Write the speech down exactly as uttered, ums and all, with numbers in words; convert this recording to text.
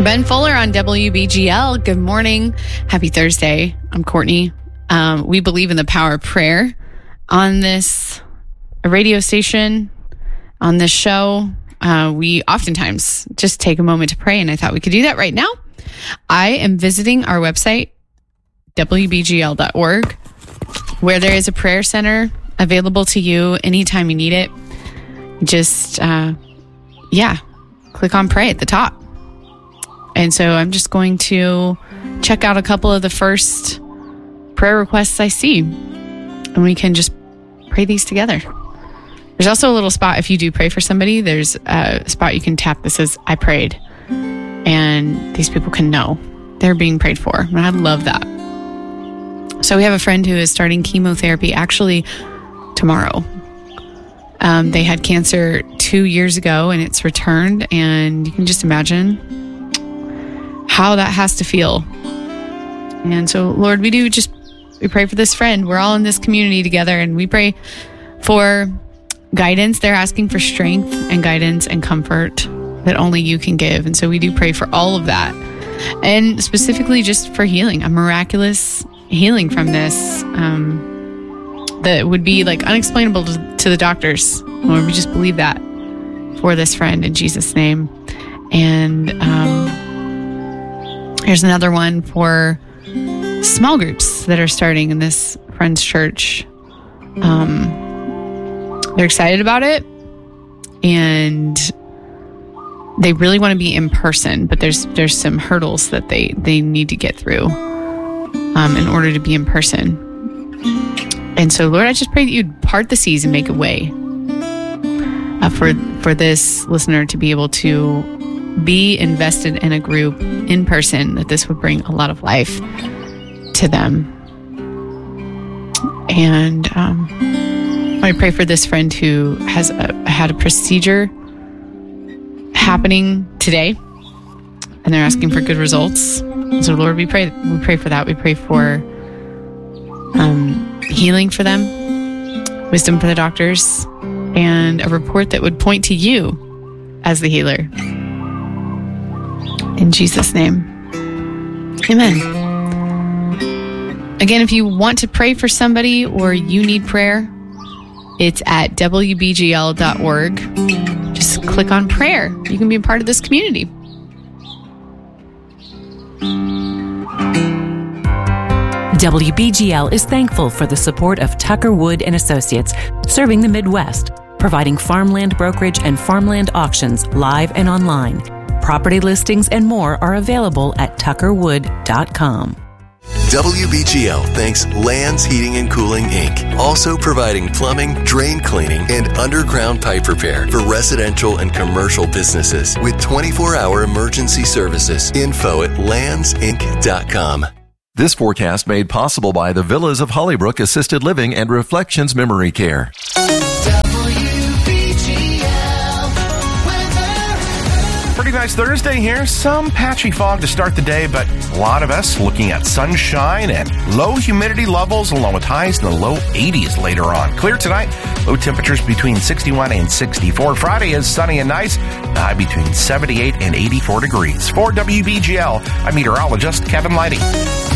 Ben Fuller on W B G L. Good morning. Happy Thursday. I'm Courtney. Um, we believe in the power of prayer on this radio station, on this show. Uh, we oftentimes just take a moment to pray, and I thought we could do that right now. I am visiting our website, W B G L dot org, where there is a prayer center available to you anytime you need it. Just, uh, yeah, click on pray at the top. And so I'm just going to check out a couple of the first prayer requests I see, and we can just pray these together. There's also a little spot, if you do pray for somebody, there's a spot you can tap that says, I prayed. And these people can know they're being prayed for. And I love that. So we have a friend who is starting chemotherapy actually tomorrow. Um, they had cancer two years ago and it's returned. And you can just imagine how that has to feel. And so, Lord, we do just, we pray for this friend. We're all in this community together, and we pray for guidance. They're asking for strength and guidance and comfort that only you can give. And so we do pray for all of that. And specifically just for healing, a miraculous healing from this um, that would be like unexplainable to, to the doctors. Lord, we just believe that for this friend in Jesus' name. And um, here's another one for small groups that are starting in this friend's church. Um, they're excited about it, and they really want to be in person, but there's there's some hurdles that they, they need to get through um, in order to be in person. And so, Lord, I just pray that you'd part the seas and make a way uh, for for this listener to be able to be invested in a group in person, that this would bring a lot of life to them. And um, I pray for this friend who has a, had a procedure happening today, and they're asking for good results. And so, Lord, we pray we pray for that. We pray for um, healing for them, wisdom for the doctors, and a report that would point to you as the healer. In Jesus' name, amen. Again, if you want to pray for somebody or you need prayer, it's at W B G L dot org. Just click on prayer. You can be a part of this community. W B G L is thankful for the support of Tucker Wood and Associates, serving the Midwest, providing farmland brokerage and farmland auctions live and online. Property listings and more are available at tucker wood dot com. W B G L thanks Lands Heating and Cooling, Incorporated, also providing plumbing, drain cleaning, and underground pipe repair for residential and commercial businesses with twenty-four hour emergency services. Info at lands inc dot com. This forecast made possible by the Villas of Hollybrook Assisted Living and Reflections Memory Care. Pretty nice Thursday here. Some patchy fog to start the day, but a lot of us looking at sunshine and low humidity levels, along with highs in the low eighties later on. Clear tonight. Low temperatures between sixty-one and sixty-four. Friday is sunny and nice. The high between seventy-eight and eighty-four degrees. For W B G L, I'm meteorologist Kevin Lighty.